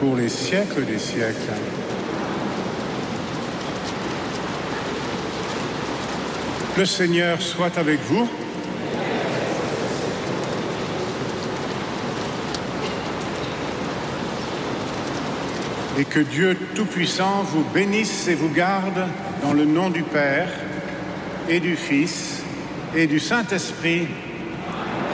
pour les siècles des siècles. Le Seigneur soit avec vous. Et que Dieu Tout-Puissant vous bénisse et vous garde dans le nom du Père et du Fils et du Saint-Esprit.